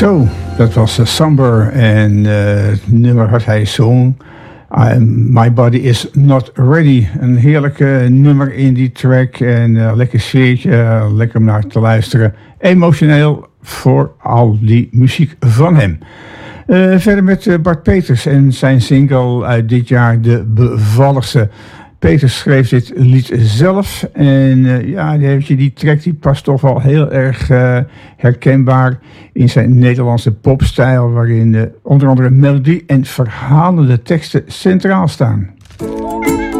Zo, dat was Somber en het nummer wat hij zong. My Body Is Not Ready. Een heerlijke nummer in die track en lekker sfeertje, lekker om naar te luisteren. Emotioneel voor al die muziek van hem. Verder met Bart Peters en zijn single uit dit jaar, De Bevalligste. Peters schreef dit lied zelf en die track die past toch wel heel erg herkenbaar in zijn Nederlandse popstijl, waarin onder andere melodie en verhalende teksten centraal staan.